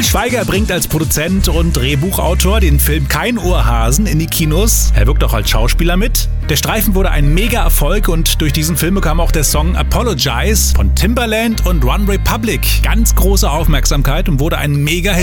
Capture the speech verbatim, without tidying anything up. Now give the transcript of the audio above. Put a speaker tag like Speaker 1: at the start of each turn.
Speaker 1: Schweiger bringt als Produzent und Drehbuchautor den Film Kein Ohrhasen in die Kinos. Er wirkt auch als Schauspieler mit. Der Streifen wurde ein Mega-Erfolg und durch diesen Film bekam auch der Song Apologize von Timbaland und One Republic ganz große Aufmerksamkeit und wurde ein Mega-Hit.